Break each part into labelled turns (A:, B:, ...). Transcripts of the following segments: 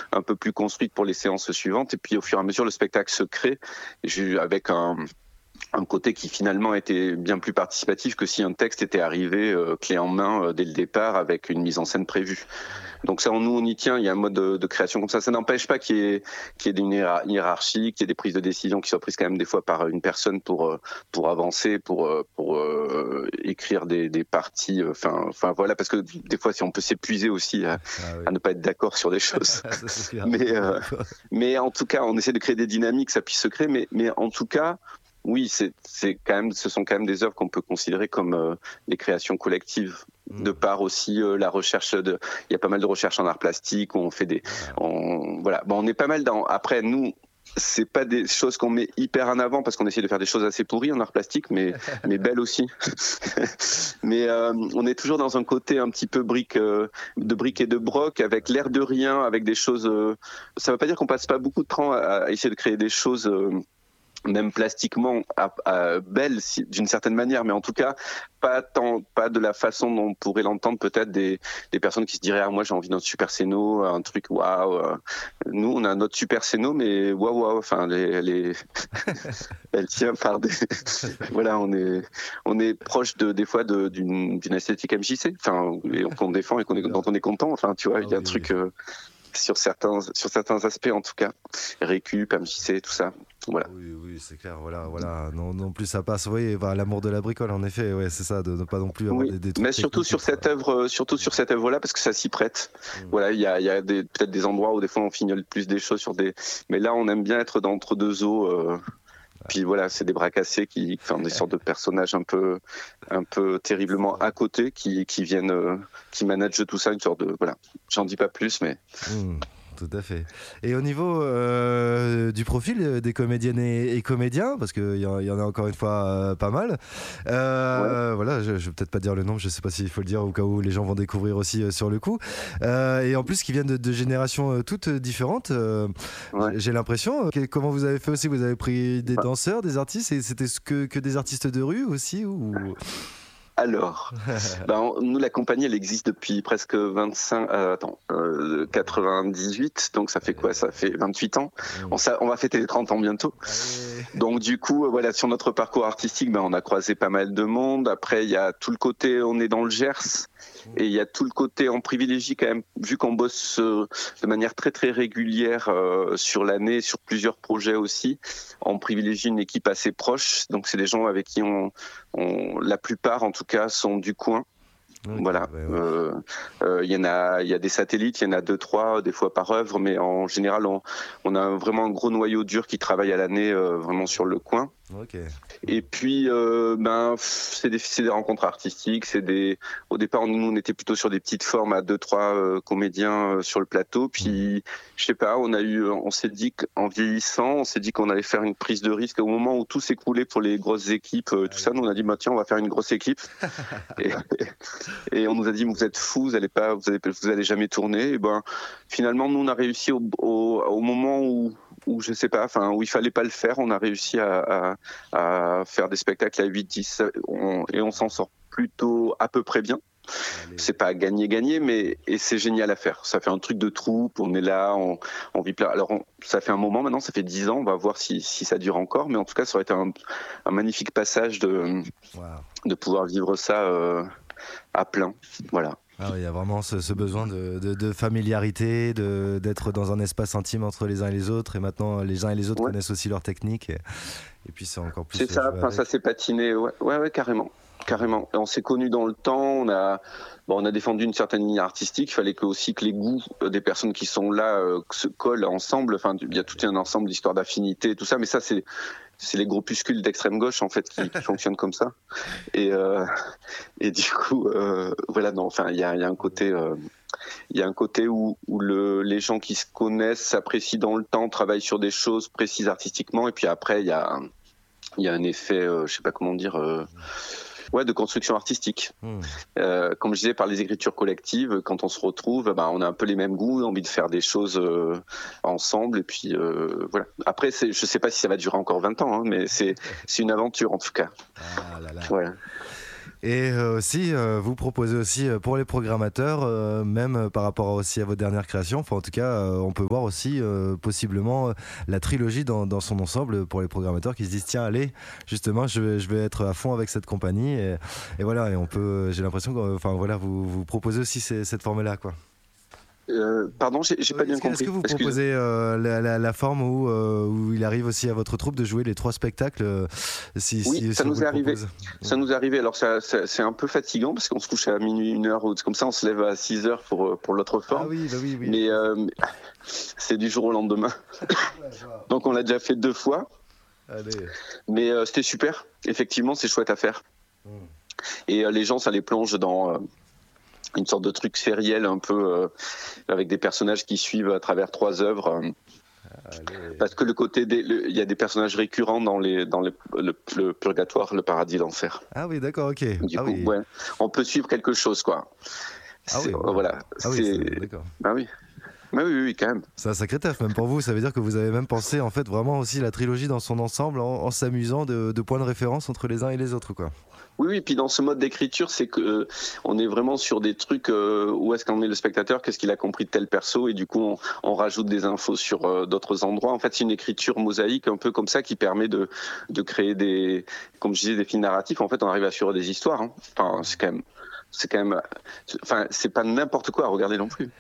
A: un peu plus construite pour les séances suivantes. Et puis au fur et à mesure, le spectacle se crée avec un côté qui finalement était bien plus participatif que si un texte était arrivé clé en main dès le départ avec une mise en scène prévue. Donc ça, nous, on y tient. Il y a un mode de création comme ça. Ça n'empêche pas qu'il y ait une hiérarchie, qu'il y ait des prises de décision qui soient prises quand même des fois par une personne pour avancer, pour écrire des parties. Enfin voilà, parce que des fois, si on peut s'épuiser aussi à ne pas être d'accord sur des choses.
B: Ça, c'est clair.
A: Mais en tout cas, on essaie de créer des dynamiques, ça puisse se créer. Mais en tout cas, oui, ce sont quand même des œuvres qu'on peut considérer comme des créations collectives. De part aussi la recherche il y a pas mal de recherches en art plastique où on fait voilà. Bon, on est pas mal après nous, c'est pas des choses qu'on met hyper en avant parce qu'on essaie de faire des choses assez pourries en art plastique, mais belles aussi. Mais on est toujours dans un côté un petit peu de briques et de broc, avec l'air de rien, avec des choses. Ça veut pas dire qu'on passe pas beaucoup de temps à essayer de créer des choses. Même plastiquement belle d'une certaine manière, mais en tout cas pas de la façon dont on pourrait l'entendre peut-être des personnes qui se diraient moi j'ai envie d'un super scéno, un truc waouh. Nous on a notre super scéno, mais waouh, enfin elle tient par des voilà, on est proche des fois d'une esthétique MJC, enfin qu'on défend et dont on est content, enfin tu vois, il y a un truc sur certains aspects en tout cas, récup, MJC, tout ça. Voilà.
B: Oui, c'est clair. Voilà. Non plus ça passe. Oui, l'amour de la bricole, en effet. Ouais, c'est ça, de ne pas non plus avoir des trucs
A: mais surtout sur cette œuvre-là, parce que ça s'y prête. Voilà, il y a peut-être des endroits où des fois on fignole plus des choses mais là on aime bien être d'entre deux eaux. Puis voilà, c'est des bras cassés des sortes de personnages un peu terriblement à côté qui viennent, qui managent tout ça, une sorte de voilà. J'en dis pas plus, mais.
B: Tout à fait. Et au niveau du profil des comédiennes et comédiens, parce qu'il y en a encore une fois pas mal, voilà, je vais peut-être pas dire le nom, je sais pas s'il faut le dire au cas où les gens vont découvrir aussi sur le coup. Et en plus, qui viennent de générations toutes différentes, j'ai l'impression. Comment vous avez fait aussi? Vous avez pris des danseurs, des artistes, et c'était que des artistes de rue aussi ou...
A: Alors, nous, la compagnie, elle existe depuis presque 98, donc ça fait quoi? Ça fait 28 ans. On va fêter les 30 ans bientôt. Donc du coup, voilà, sur notre parcours artistique, on a croisé pas mal de monde. Après, il y a tout le côté, on est dans le Gers, et il y a tout le côté, on privilégie quand même, vu qu'on bosse de manière très très régulière sur l'année, sur plusieurs projets aussi, on privilégie une équipe assez proche. Donc c'est des gens avec qui la plupart en tout cas sont du coin. Okay, voilà. Il y a des satellites, il y en a 2-3 des fois par œuvre, mais en général on a vraiment un gros noyau dur qui travaille à l'année vraiment sur le coin.
B: Okay.
A: Et puis c'est des rencontres artistiques, au départ nous on était plutôt sur des petites formes à 2-3 comédiens sur le plateau, puis je sais pas, on s'est dit qu'en vieillissant, on s'est dit qu'on allait faire une prise de risque au moment où tout s'écoulait pour les grosses équipes, tout ça, nous on a dit tiens, on va faire une grosse équipe. Et on nous a dit vous êtes fous, vous allez jamais tourner. Et finalement nous on a réussi au moment où je sais pas, où il fallait pas le faire, on a réussi à faire des spectacles à 8-10 et on s'en sort plutôt à peu près bien. C'est pas gagner, mais c'est génial à faire. Ça fait un truc de troupe, on est là, on vit plein. Alors ça fait un moment maintenant, ça fait 10 ans, on va voir si ça dure encore, mais en tout cas ça aurait été un magnifique passage de pouvoir vivre ça à plein. Voilà.
B: Ah oui, il y a vraiment ce besoin de familiarité, d'être dans un espace intime entre les uns et les autres, et maintenant les uns et les autres connaissent aussi leur technique, et puis c'est encore plus...
A: C'est ça, ça s'est patiné, ouais, carrément. Et on s'est connus dans le temps, on a défendu une certaine ligne artistique, il fallait aussi que les goûts des personnes qui sont là se collent ensemble, il y a tout un ensemble d'histoires d'affinité, tout ça, mais ça c'est les groupuscules d'extrême gauche en fait qui fonctionnent comme ça. Et du coup, voilà, il y a un côté... Il y a un côté où les gens qui se connaissent s'apprécient dans le temps, travaillent sur des choses précises artistiquement, et puis après il y a un effet, je sais pas comment dire, de construction artistique. Comme je disais, par les écritures collectives, quand on se retrouve, on a un peu les mêmes goûts, envie de faire des choses ensemble, et puis voilà. Après, je sais pas si ça va durer encore 20 ans, mais c'est une aventure en tout cas.
B: Ah là là.
A: Voilà.
B: Et aussi, vous proposez aussi pour les programmateurs, même par rapport aussi à vos dernières créations, enfin en tout cas, on peut voir aussi possiblement la trilogie dans son ensemble pour les programmateurs qui se disent tiens allez, justement je vais être à fond avec cette compagnie et voilà, et on peut, j'ai l'impression que enfin voilà, vous proposez aussi cette forme-là quoi.
A: Pardon, j'ai pas bien
B: Est-ce que
A: compris.
B: vous
A: Excuse.
B: proposez la forme où il arrive aussi à votre troupe de jouer les 3 spectacles
A: Oui,
B: si
A: ça
B: on vous
A: nous est
B: le
A: arrivé.
B: propose?
A: Ça nous est arrivé. Alors, c'est un peu fatigant parce qu'on se couche à minuit, 1 heure, ou comme ça, on se lève à 6 heures pour l'autre
B: Ah
A: forme.
B: oui, bah oui, oui.
A: Mais c'est du jour au lendemain. Donc, on l'a déjà fait 2 fois.
B: Allez.
A: Mais c'était super. Effectivement, c'est chouette à faire.
B: Mm.
A: Et les gens, ça les plonge dans une sorte de truc sériel, un peu avec des personnages qui suivent à travers 3 œuvres. Parce que il y a des personnages récurrents dans le purgatoire, le paradis, l'enfer.
B: Ah oui, d'accord, ok.
A: Du
B: Ah
A: coup,
B: oui.
A: ouais, on peut suivre quelque chose, quoi.
B: Ah oui, wow.
A: Voilà,
B: Ah oui,
A: c'est.
B: d'accord.
A: Bah oui. Bah oui, oui, oui, quand même.
B: C'est un sacré taf, même pour vous. Ça veut dire que vous avez même pensé, en fait, vraiment aussi la trilogie dans son ensemble en s'amusant de points de référence entre les uns et les autres, quoi.
A: Oui, oui, puis dans ce mode d'écriture, c'est que on est vraiment sur des trucs où est-ce qu'en est le spectateur, qu'est-ce qu'il a compris de tel perso, et du coup on rajoute des infos sur d'autres endroits. En fait, c'est une écriture mosaïque un peu comme ça qui permet de créer des, comme je disais, des fils narratifs. En fait, on arrive à suivre des histoires. Hein. Enfin, c'est quand même, enfin, c'est pas n'importe quoi à regarder non plus.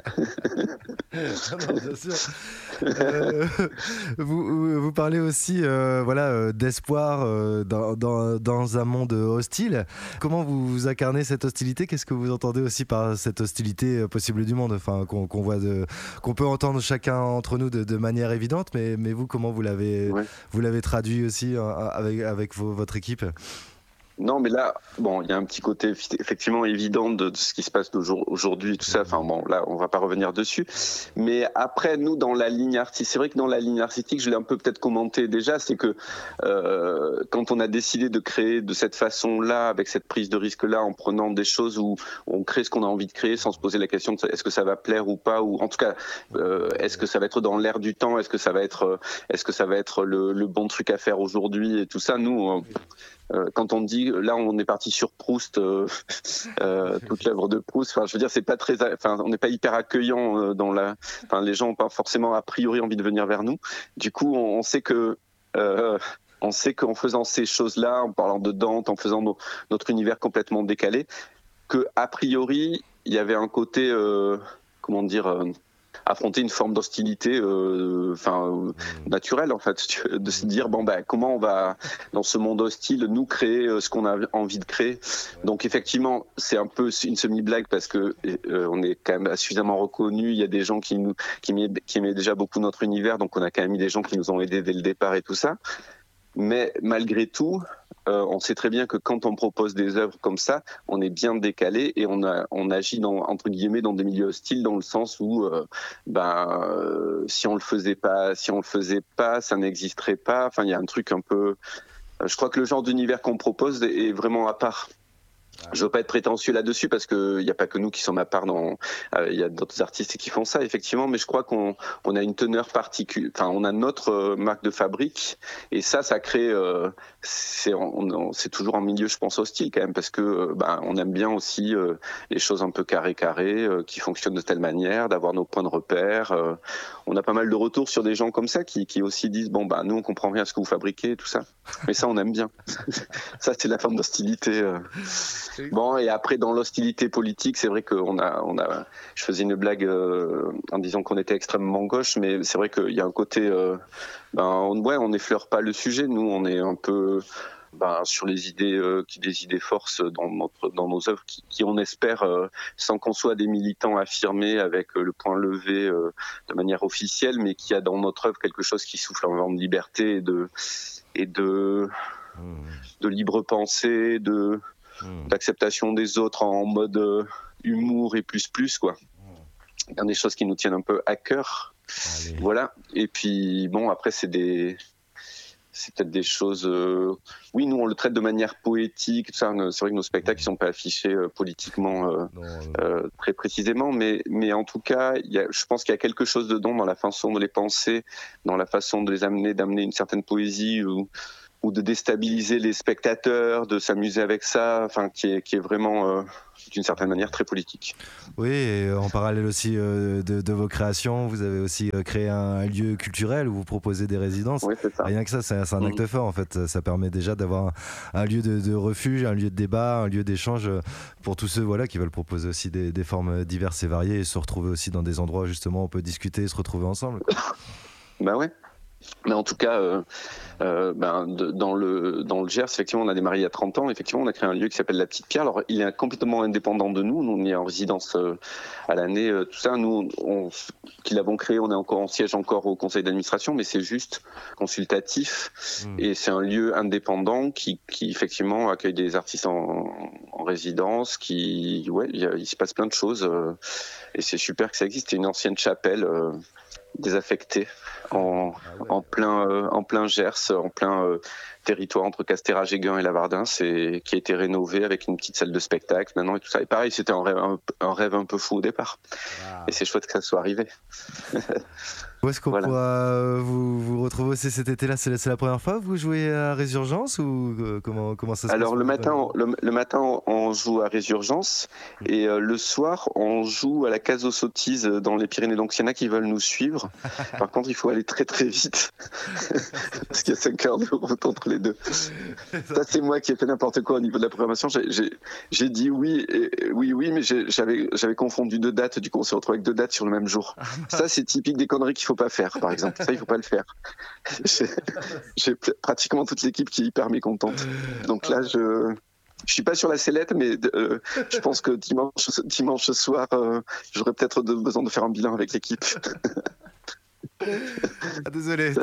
B: Non, bien sûr. Euh, vous parlez aussi voilà, d'espoir dans un monde hostile. Comment vous incarnez cette hostilité? Qu'est-ce que vous entendez aussi par cette hostilité possible du monde, enfin, qu'on voit qu'on peut entendre chacun entre nous de manière évidente, mais vous, comment
A: Ouais.
B: vous l'avez traduit aussi avec votre équipe?
A: Non, mais là, bon, il y a un petit côté effectivement évident de ce qui se passe aujourd'hui, tout ça. Enfin bon, là, on va pas revenir dessus. Mais après, nous, dans la ligne artistique, c'est vrai que dans la ligne artistique, je l'ai un peu peut-être commenté déjà, c'est que quand on a décidé de créer de cette façon-là, avec cette prise de risque-là, en prenant des choses où on crée ce qu'on a envie de créer sans se poser la question de est-ce que ça va plaire ou pas, ou en tout cas, est-ce que ça va être dans l'air du temps, est-ce que ça va être le bon truc à faire aujourd'hui et tout ça. Nous, quand on dit là on est parti sur Proust, toute l'œuvre de Proust, enfin je veux dire c'est pas très, enfin on n'est pas hyper accueillant enfin les gens ont pas forcément a priori envie de venir vers nous. Du coup on sait que on sait qu'en faisant ces choses-là, en parlant de Dante, en faisant notre univers complètement décalé, que a priori il y avait un côté comment dire affronter une forme d'hostilité naturelle en fait, de se dire bon bah comment on va dans ce monde hostile nous créer ce qu'on a envie de créer. Donc effectivement c'est un peu une semi-blague parce que on est quand même suffisamment reconnu, il y a des gens qui aimaient déjà beaucoup notre univers, donc on a quand même eu des gens qui nous ont aidés dès le départ et tout ça. Mais malgré tout, on sait très bien que quand on propose des œuvres comme ça, on est bien décalé et on agit entre guillemets dans des milieux hostiles, dans le sens où si on le faisait pas, ça n'existerait pas. Enfin, il y a un truc un peu. Je crois que le genre d'univers qu'on propose est vraiment à part. Je veux pas être prétentieux là-dessus parce que il y a pas que nous qui sommes à part il y a d'autres artistes qui font ça effectivement, mais je crois qu'on a une teneur particulière, enfin on a notre marque de fabrique et ça crée c'est toujours un milieu je pense hostile quand même parce que on aime bien aussi les choses un peu carré qui fonctionnent de telle manière, d'avoir nos points de repère. On a pas mal de retours sur des gens comme ça qui aussi disent bon nous on comprend rien à ce que vous fabriquez et tout ça, mais ça on aime bien. Ça c'est la forme d'hostilité. Bon, et après, dans l'hostilité politique, c'est vrai je faisais une blague en disant qu'on était extrêmement gauche, mais c'est vrai qu'il y a un côté, on n'effleure pas le sujet. Nous, on est un peu sur les idées, des idées forces dans nos œuvres, qui on espère, sans qu'on soit des militants affirmés avec le point levé de manière officielle, mais qui a dans notre œuvre quelque chose qui souffle un vent de liberté et de libre pensée, d'acceptation des autres en mode humour et plus quoi. Il y a des choses qui nous tiennent un peu à cœur. Allez. Voilà. Et puis bon, après c'est peut-être des choses. Oui, nous on le traite de manière poétique. Tout ça, c'est vrai que nos spectacles ne sont pas affichés politiquement très précisément, mais en tout cas, je pense qu'il y a quelque chose dedans dans la façon de les penser, dans la façon de les d'amener une certaine poésie ou de déstabiliser les spectateurs, de s'amuser avec ça, enfin qui est vraiment d'une certaine manière très politique.
B: Oui, et en parallèle aussi de vos créations, vous avez aussi créé un lieu culturel où vous proposez des résidences.
A: Oui, c'est ça.
B: Rien que ça, c'est un acte fort en fait. Ça permet déjà d'avoir un lieu de refuge, un lieu de débat, un lieu d'échange pour tous ceux qui veulent proposer aussi des formes diverses et variées et se retrouver aussi dans des endroits justement où on peut discuter et se retrouver ensemble.
A: Bah ouais. Mais en tout cas, dans le Gers, effectivement, on a démarré il y a 30 ans. Effectivement, on a créé un lieu qui s'appelle La Petite Pierre. Alors, il est complètement indépendant de nous. Nous, on est en résidence à l'année. Tout ça, nous, qui l'avons créé, on siège encore au conseil d'administration, mais c'est juste consultatif. Et c'est un lieu indépendant qui effectivement accueille des artistes en résidence. Il se passe plein de choses. Et c'est super que ça existe. C'est une ancienne chapelle désaffectée en plein Gers, en plein territoire entre Castéra-Géguin et Lavardin, qui a été rénové avec une petite salle de spectacle maintenant et tout ça. Et pareil, c'était un rêve un peu fou au départ. Wow. Et c'est chouette que ça soit arrivé.
B: Où est-ce qu'on pourra vous retrouver aussi cet été-là? C'est la première fois que vous jouez à Résurgence ou comment ça se passe?
A: Alors le matin, on joue à Résurgence et le soir, on joue à la Case aux Sottises dans les Pyrénées. Donc s'il y en a qui veulent nous suivre, par contre, il faut aller très très vite parce qu'il y a 5 heures de route entre les deux. Ça, c'est moi qui ai fait n'importe quoi au niveau de la programmation. J'ai dit oui, mais j'avais confondu 2 dates. Du coup, on s'est retrouvé avec 2 dates sur le même jour. Ça, c'est typique des conneries qu'il faut pas faire, par exemple. Ça, il faut pas le faire. J'ai pratiquement toute l'équipe qui est hyper mécontente. Donc là, je suis pas sur la sellette, mais je pense que dimanche soir, j'aurais peut-être besoin de faire un bilan avec l'équipe.
B: Désolé.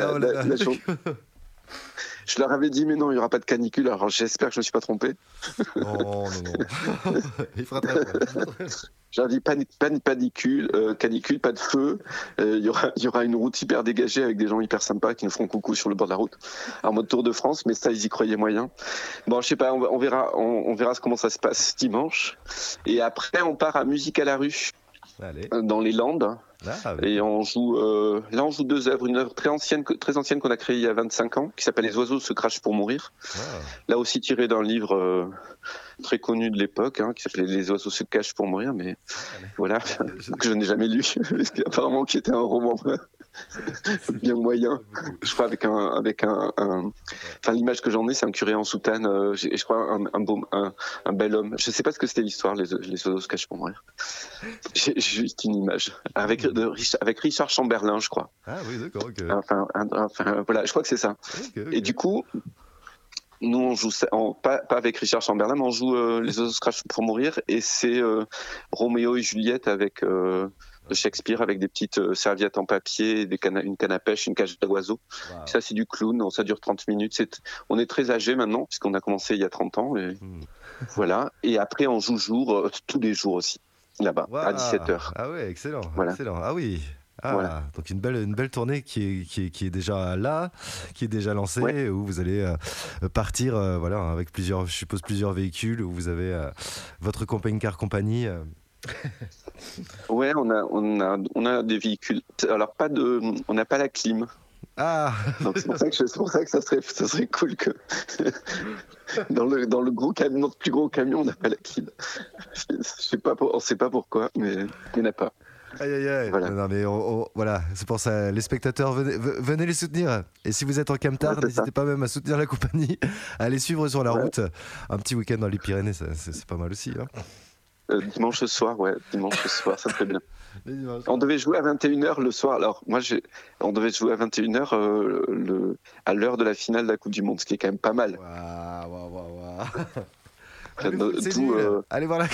A: Je leur avais dit, mais non, il n'y aura pas de canicule. Alors j'espère que je ne me suis pas trompé.
B: Non. Il fera très froid.
A: J'ai dit pas de canicule, pas de feu. Il y aura une route hyper dégagée avec des gens hyper sympas qui nous feront coucou sur le bord de la route, en mode Tour de France. Mais ça, ils y croyaient moyen. Bon, je sais pas, on verra comment ça se passe dimanche. Et après, on part à Musique à la rue.
B: Allez.
A: Dans les Landes. Et on joue 2 œuvres, une œuvre très ancienne qu'on a créée il y a 25 ans, qui s'appelle Les oiseaux se crachent pour mourir. Là aussi tiré d'un livre très connu de l'époque, qui s'appelait Les oiseaux se cachent pour mourir, mais voilà, que je n'ai jamais lu, apparemment qui était un roman bien moyen. Je crois enfin l'image que j'en ai, c'est un curé en soutane, et je crois un bel homme. Je ne sais pas ce que c'était l'histoire, les oiseaux se cachent pour mourir. J'ai juste une image avec Richard Chamberlain, je crois.
B: Ah oui, d'accord. Okay.
A: Enfin, voilà, je crois que c'est ça. Okay. Et du coup, nous on joue pas avec Richard Chamberlain, mais on joue Les oiseaux se crachent pour mourir, et c'est Roméo et Juliette avec de Shakespeare, avec des petites serviettes en papier, une canne à pêche, une cage d'oiseaux. Wow. Ça, c'est du clown. Ça dure 30 minutes. On est très âgés maintenant, puisqu'on a commencé il y a 30 ans. Et voilà. Et après, on joue tous les jours aussi, là-bas, à 17h.
B: Ah ouais, excellent. Voilà. Excellent. Ah oui. Voilà. Donc une belle tournée qui est déjà là, qui est déjà lancée, où vous allez partir avec plusieurs véhicules, où vous avez votre camping-car compagnie.
A: Ouais, on a des véhicules. Alors on n'a pas la clim.
B: Ah.
A: Donc c'est pour ça que ça serait cool que dans le gros camion, notre plus gros camion, on n'a pas la clim. On sait pas pourquoi, mais il n'y en a pas.
B: Aïe. Voilà. Non, mais voilà, c'est pour ça. Les spectateurs, venez les soutenir. Et si vous êtes en camtar, n'hésitez pas même à soutenir la compagnie, à les suivre sur la route. Un petit week-end dans les Pyrénées, c'est pas mal aussi.
A: Dimanche soir, ça serait bien. On devait jouer à 21h le soir. Alors, on devait jouer à 21h à l'heure de la finale de la Coupe du Monde, ce qui est quand même pas mal.
B: Waouh. C'est nul. Allez voir la.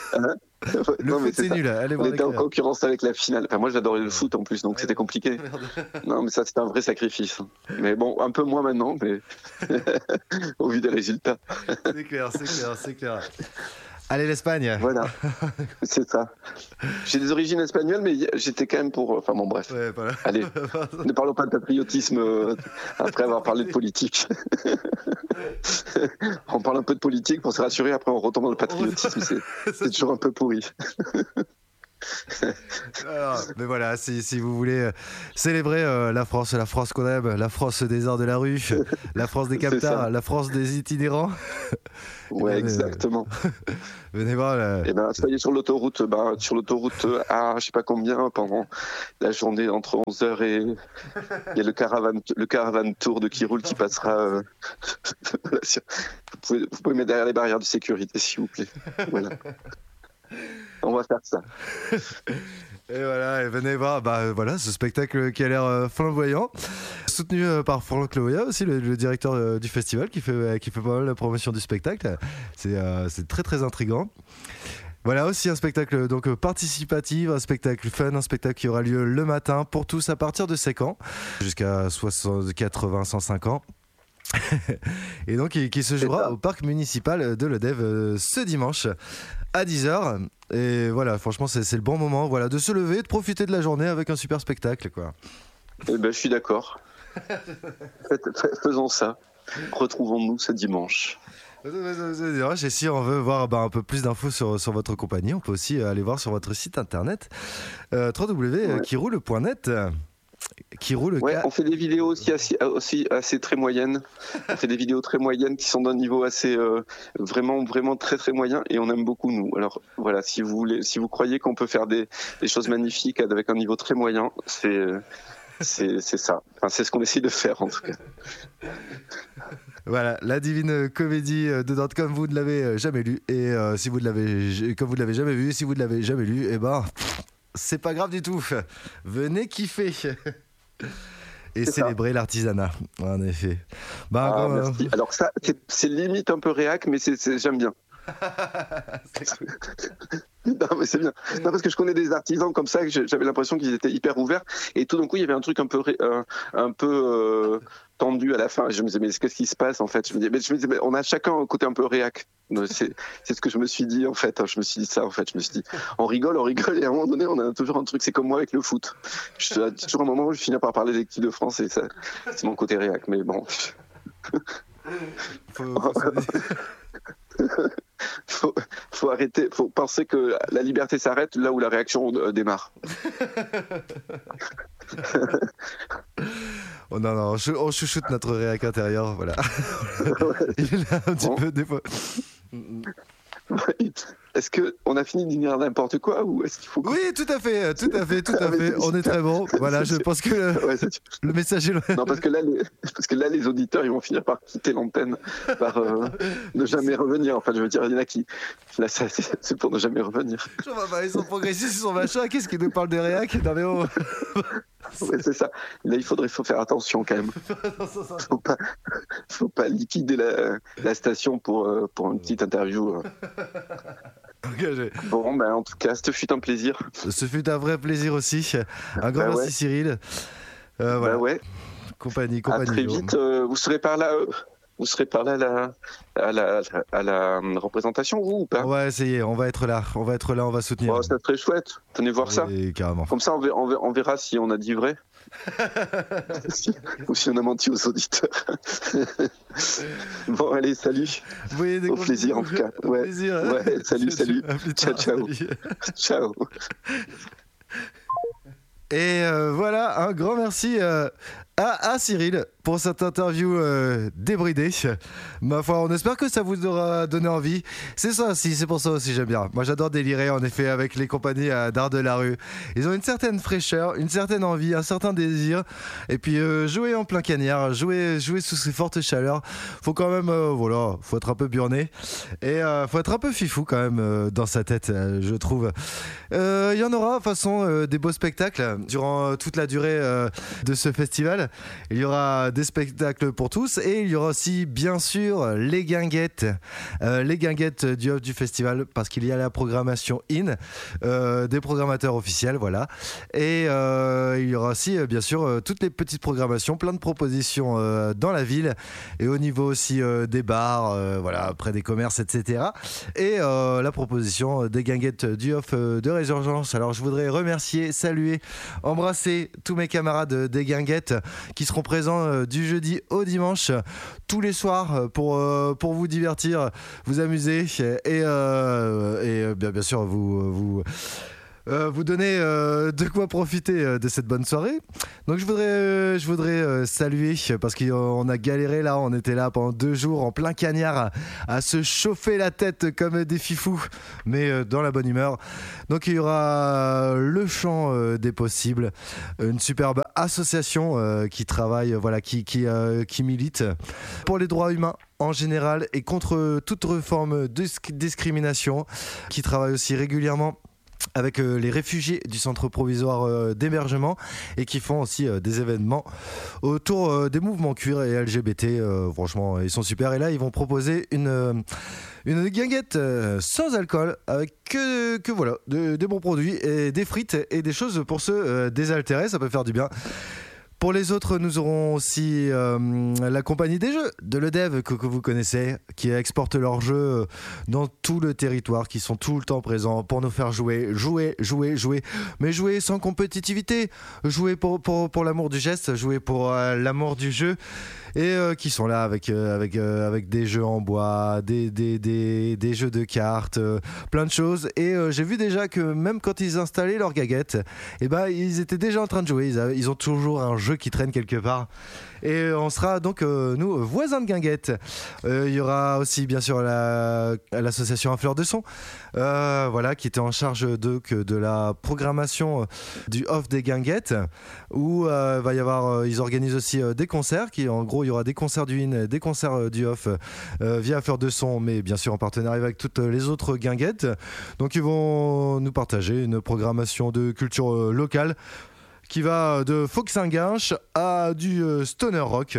B: Le foot, c'est nul. Allez voir.
A: On était en concurrence avec la finale. Enfin, moi, j'adorais le foot en plus, donc c'était compliqué. Non, mais ça, c'était un vrai sacrifice. Mais bon, un peu moins maintenant, mais au vu des résultats.
B: C'est clair. Allez, l'Espagne.
A: Voilà, c'est ça. J'ai des origines espagnoles, mais j'étais quand même pour... Enfin bon, bref.
B: Ouais, voilà.
A: Allez, ne parlons pas de patriotisme après avoir parlé de politique. On parle un peu de politique pour se rassurer, après on retombe dans le patriotisme. C'est toujours un peu pourri.
B: Mais voilà, si vous voulez célébrer la France qu'on aime, la France des arts de la rue, la France des captars, la France des itinérants.
A: Ouais, exactement.
B: Venez voir.
A: Et ben, soyez sur l'autoroute, à je sais pas combien, pendant la journée entre 11h et il y a le caravane tour de qui roule qui passera. Vous pouvez mettre derrière les barrières de sécurité, s'il vous plaît. Voilà. On va faire ça.
B: Et voilà, et venez voir voilà, ce spectacle qui a l'air flamboyant, soutenu par Franck Loya aussi, le directeur du festival, qui fait pas mal la promotion du spectacle. C'est très très intriguant. Voilà, aussi un spectacle donc participatif, un spectacle fun, un spectacle qui aura lieu le matin pour tous à partir de 5 ans jusqu'à 60, 80, 105 ans. Et donc qui se jouera au parc municipal de Lodève ce dimanche à 10h. Et voilà, franchement c'est le bon moment, voilà, de se lever, de profiter de la journée avec un super spectacle, quoi.
A: Eh ben, je suis d'accord. Faisons ça. Retrouvons-nous ce dimanche.
B: Et si on veut voir un peu plus d'infos sur votre compagnie, on peut aussi aller voir sur votre site internet www.quiroule.net.
A: Ouais, on fait des vidéos aussi assez très moyennes. On fait des vidéos très moyennes qui sont d'un niveau assez vraiment vraiment très très moyen, et on aime beaucoup, nous. Alors voilà, si vous croyez qu'on peut faire des choses magnifiques avec un niveau très moyen, c'est ça. Enfin, c'est ce qu'on essaie de faire, en tout cas.
B: Voilà, la Divine Comédie de Dante, comme vous ne l'avez jamais lu, et si vous ne l'avez, comme vous ne l'avez jamais vu, si vous ne l'avez jamais lu, et c'est pas grave du tout. Venez kiffer et célébrer l'artisanat, en effet.
A: Merci. Alors ça, c'est limite un peu réac, mais j'aime bien. Non, mais c'est bien. Non, parce que je connais des artisans comme ça, que j'avais l'impression qu'ils étaient hyper ouverts, et tout d'un coup il y avait un truc un peu tendu à la fin. Je me disais, mais qu'est-ce qui se passe, en fait? Je me disais, mais on a chacun un côté un peu réac. C'est ce que je me suis dit, en fait. Je me suis dit ça, en fait. Je me suis dit, on rigole, et à un moment donné on a toujours un truc. C'est comme moi avec le foot. Toujours un moment où je finis par parler de l'équipe de France, et ça, c'est mon côté réac. Mais bon. Faut arrêter, faut penser que la liberté s'arrête là où la réaction démarre.
B: Oh non, on chouchoute notre réac intérieur, voilà. Il est là un petit peu des fois.
A: Est-ce qu'on a fini de dire n'importe quoi, ou est-ce qu'il faut...
B: Oui, tout à fait. On est très bon. Voilà, je pense que le message est...
A: Non, parce que là, les auditeurs, ils vont finir par quitter l'antenne, par ne jamais revenir. Enfin, je veux dire, il y en a qui... Là, c'est pour ne jamais revenir.
B: Ils sont progressistes, ils sont machins. Qu'est-ce qu'ils nous parlent des réacs? Non, mais oh.
A: Ouais, c'est ça. Là, faut faire attention quand même. Faut pas liquider la station pour une petite interview. Bon, en tout cas, ce fut un plaisir.
B: Ce fut un vrai plaisir aussi. Un grand merci, Cyril. Voilà. Compagnie.
A: À très vite. Vous serez par là. À la représentation, vous, ou pas?
B: On va essayer, on va être là, on va soutenir.
A: Oh, ça serait chouette, venez voir ça.
B: Carrément.
A: Comme ça, on verra si on a dit vrai. Ou si on a menti aux auditeurs. Bon, allez, salut. Au plaisir, en tout cas. Ouais.
B: Plaisir, hein.
A: Ouais, salut. Ciao. Ciao.
B: Et voilà, un grand merci à Cyril pour cette interview débridée. Ma foi, on espère que ça vous aura donné envie. C'est ça aussi, c'est pour ça aussi j'aime bien. Moi j'adore délirer en effet avec les compagnies d'art de la rue. Ils ont une certaine fraîcheur, une certaine envie, un certain désir. Et puis jouer en plein cagnard, jouer sous ces fortes chaleurs. Faut quand même, faut être un peu burné. Et faut être un peu fifou quand même dans sa tête, je trouve. Il y en aura de toute façon des beaux spectacles durant toute la durée de ce festival. Il y aura des spectacles pour tous, et il y aura aussi bien sûr les guinguettes du off du festival, parce qu'il y a la programmation des programmateurs officiels, voilà. Et il y aura aussi bien sûr toutes les petites programmations, plein de propositions dans la ville, et au niveau aussi des bars, voilà, près des commerces, etc. Et la proposition des guinguettes du off de Résurgence. Alors je voudrais remercier, saluer, embrasser tous mes camarades des guinguettes qui seront présents du jeudi au dimanche tous les soirs pour vous divertir, vous amuser, et bien sûr vous vous donner de quoi profiter de cette bonne soirée. Donc je voudrais saluer, parce qu'on a galéré là, on était là pendant 2 jours en plein cagnard à se chauffer la tête comme des fifous, mais dans la bonne humeur. Donc il y aura le Chant des possibles, une superbe association qui travaille, voilà, qui milite pour les droits humains en général et contre toute forme de discrimination, qui travaille aussi régulièrement avec les réfugiés du centre provisoire d'hébergement et qui font aussi des événements autour des mouvements queer et LGBT. Franchement, ils sont super. Et là, ils vont proposer une guinguette sans alcool avec que voilà, des bons produits et des frites et des choses pour se désaltérer. Ça peut faire du bien. Pour les autres, nous aurons aussi la compagnie des jeux de l'EDEV que vous connaissez, qui exporte leurs jeux dans tout le territoire, qui sont tout le temps présents pour nous faire jouer, mais jouer sans compétitivité, jouer pour l'amour du geste, jouer pour l'amour du jeu, et qui sont là avec des jeux en bois, des jeux de cartes, plein de choses. Et j'ai vu déjà que même quand ils installaient leur guinguette, ils étaient déjà en train de jouer. Ils ont toujours un jeu qui traîne quelque part. Et on sera donc, nous, voisins de guinguette. Il y aura aussi, bien sûr, l'association Un Fleur de Son, voilà, qui était en charge de la programmation du off des guinguettes, où va y avoir, ils organisent aussi des concerts, en gros, il y aura des concerts du in, des concerts du off via Fleur de Son, mais bien sûr en partenariat avec toutes les autres guinguettes. Donc ils vont nous partager une programmation de culture locale qui va de Fox-Saint-Guinche à du stoner rock.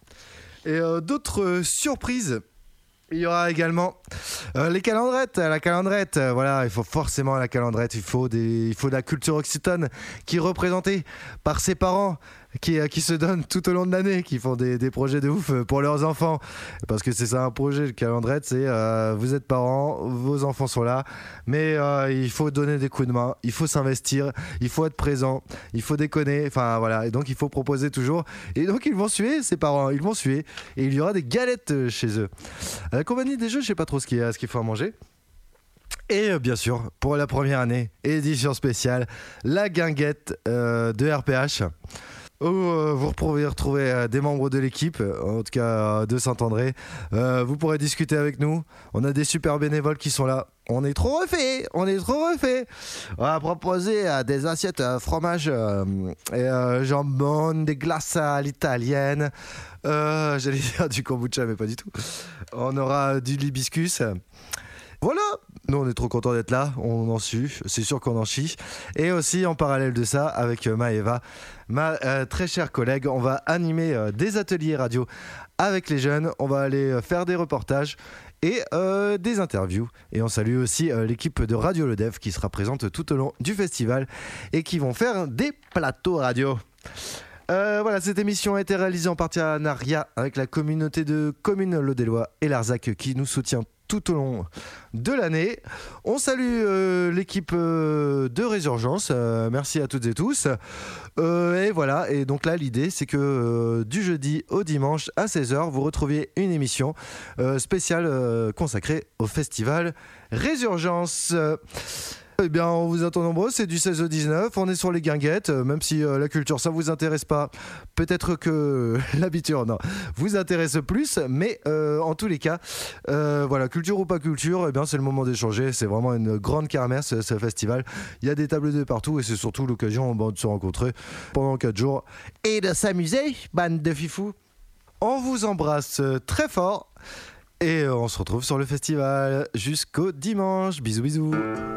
B: Et d'autres surprises. Il y aura également les calendrettes. La calendrette, voilà, il faut forcément la calendrette. Il faut de la culture occitane qui est représentée par ses parents qui se donnent tout au long de l'année, qui font des projets de ouf pour leurs enfants. Parce que c'est ça un projet, le calendrette, c'est vous êtes parents, vos enfants sont là, mais il faut donner des coups de main, il faut s'investir, il faut être présent, il faut déconner, enfin voilà, et donc il faut proposer toujours. Et donc ils vont suer, ces parents, ils vont suer, et il y aura des galettes chez eux. À la compagnie des jeux, je sais pas trop ce qu'il faut à manger. Et bien sûr, pour la première année, édition spéciale, la guinguette de RPH, où vous pourrez retrouver des membres de l'équipe, en tout cas de Saint-André. Vous pourrez discuter avec nous. On a des super bénévoles qui sont là. On est trop refait. On va proposer des assiettes fromage et jambon, des glaces à l'italienne. J'allais dire du kombucha, mais pas du tout. On aura du hibiscus. Voilà, nous on est trop contents d'être là, on en sue, c'est sûr qu'on en chie. Et aussi en parallèle de ça, avec Maëva, ma très chère collègue, on va animer des ateliers radio avec les jeunes, on va aller faire des reportages et des interviews. Et on salue aussi l'équipe de Radio Le Dev qui sera présente tout au long du festival et qui vont faire des plateaux radio. Voilà, cette émission a été réalisée en partenariat avec la communauté de communes Lodélois et Larzac qui nous soutient tout au long de l'année. On salue l'équipe de Résurgence. Merci à toutes et tous. Et voilà, et donc là l'idée c'est que du jeudi au dimanche à 16h, vous retrouviez une émission spéciale consacrée au festival Résurgence. Eh bien, on vous attend nombreux, c'est du 16 au 19, on est sur les guinguettes, même si la culture ça vous intéresse pas, peut-être que l'habitude vous intéresse plus, mais en tous les cas, voilà, culture ou pas culture, eh bien c'est le moment d'échanger, c'est vraiment une grande kermesse ce festival, il y a des tables de partout et c'est surtout l'occasion de se rencontrer pendant 4 jours et de s'amuser, bande de fifous. On vous embrasse très fort et on se retrouve sur le festival jusqu'au dimanche, bisous bisous.